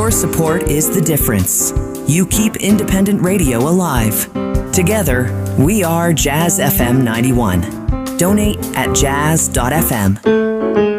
Your support is the difference. You keep independent radio alive. Together, we are Jazz FM 91. Donate at jazz.fm.